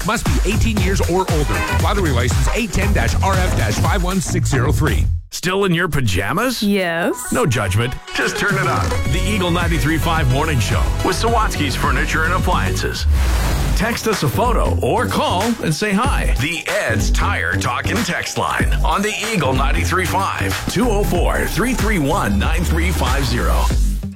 Must be 18 years or older. Lottery license 810-RF-51603. Still in your pajamas? Yes. No judgment. Just turn it on. The Eagle 93.5 Morning Show with Sawatsky's Furniture and Appliances. Text us a photo or call and say hi. The Ed's Tire Talk and Text line on the Eagle 93.5 204-331-9350.